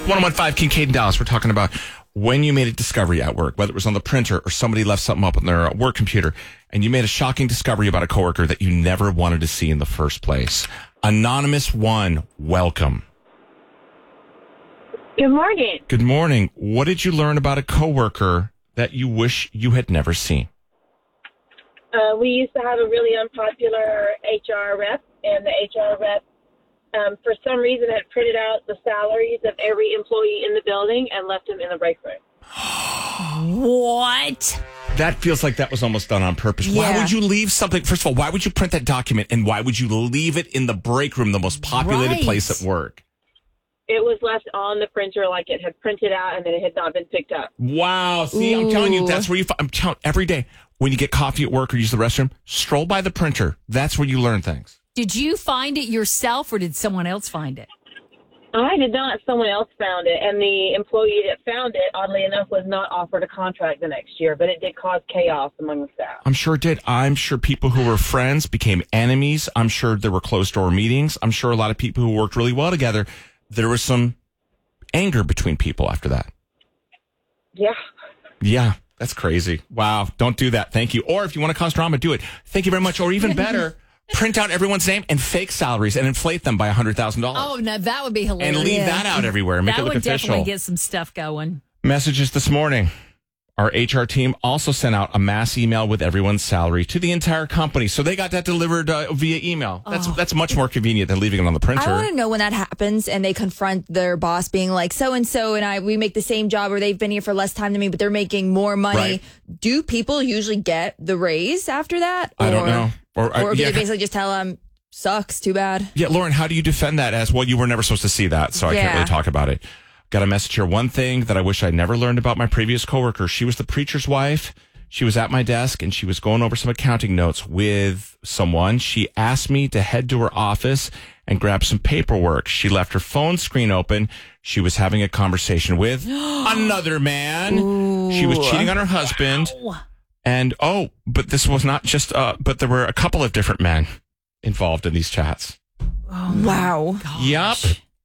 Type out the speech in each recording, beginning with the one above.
101.5 Kincaid in Dallas. We're talking about when you made a discovery at work, whether it was on the printer or somebody left something up on their work computer, and you made a shocking discovery about a coworker that you never wanted to see in the first place. Anonymous One, welcome. Good morning. Good morning. What did you learn about a coworker that you wish you had never seen? We used to have a really unpopular HR rep, and the HR rep, for some reason, had printed out the salaries of every employee in the building and left them in the break room. What? That feels like that was almost done on purpose. Yeah. Why would you leave something? First of all, why would you print that document, and why would you leave it in the break room, the most populated place at work? It was left on the printer like it had printed out and then it had not been picked up. Wow. See, I'm telling you, that's where I'm telling every day when you get coffee at work or use the restroom, stroll by the printer. That's where you learn things. Did you find it yourself or did someone else find it? I did not. Someone else found it, and the employee that found it, oddly enough, was not offered a contract the next year, but it did cause chaos among the staff. I'm sure it did. I'm sure people who were friends became enemies. I'm sure there were closed-door meetings. I'm sure a lot of people who worked really well together, there was some anger between people after that. Yeah. Yeah, that's crazy. Wow, don't do that. Thank you. Or if you want to cause drama, do it. Thank you very much. Or even better, print out everyone's name and fake salaries and inflate them by $100,000. Oh, no, that would be hilarious. And leave that out everywhere. Make it look official. That would definitely get some stuff going. Messages this morning. Our HR team also sent out a mass email with everyone's salary to the entire company. So they got that delivered via email. That's much more convenient than leaving it on the printer. I want to know when that happens and they confront their boss being like, so-and-so and we make the same job, or they've been here for less time than me, but they're making more money. Right. Do people usually get the raise after that? I don't know. Or do they basically just tell them, sucks, too bad? Yeah, Lauren, how do you defend that as, well, you were never supposed to see that, so I can't really talk about it. Got a message here. One thing that I wish I never learned about my previous coworker. She was the preacher's wife. She was at my desk and she was going over some accounting notes with someone. She asked me to head to her office and grab some paperwork. She left her phone screen open. She was having a conversation with another man. Ooh. She was cheating on her husband. Wow. And but this was not just, but there were a couple of different men involved in these chats. Oh, wow. Yep.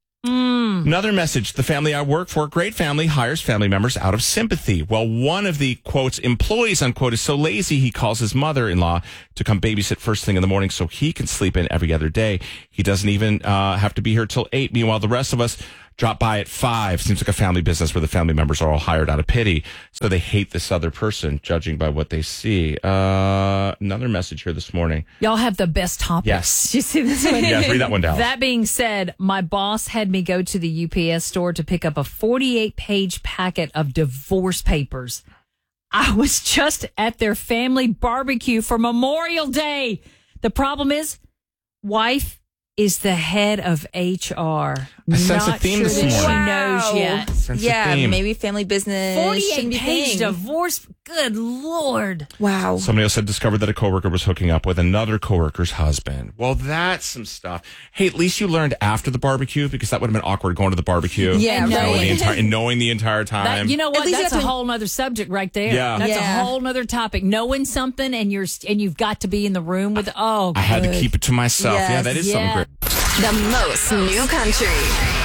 Another message. The family I work for, great family, hires family members out of sympathy. Well, one of the, quotes, employees, unquote, is so lazy he calls his mother-in-law to come babysit first thing in the morning so he can sleep in every other day. He doesn't even have to be here till 8. Meanwhile, the rest of us drop by at 5. Seems like a family business where the family members are all hired out of pity. So they hate this other person, judging by what they see. Another message here this morning. Y'all have the best topics. Yes. You see this one? Yeah, read that one down. That being said, my boss had me go to the UPS store to pick up a 48-page packet of divorce papers. I was just at their family barbecue for Memorial Day. The problem is, wife is the head of HR. I sense a theme this morning. She knows yet. Yeah, maybe family business. 48-page divorce. Good Lord. Wow. Somebody else had discovered that a coworker was hooking up with another coworker's husband. Well, that's some stuff. Hey, at least you learned after the barbecue, because that would have been awkward going to the barbecue. Yeah, and knowing the entire time. You know what? That's a whole nother subject right there. Yeah. That's a whole nother topic. Knowing something and you've got to be in the room with. I had to keep it to myself. Yes, yeah, that is something great. The most new country.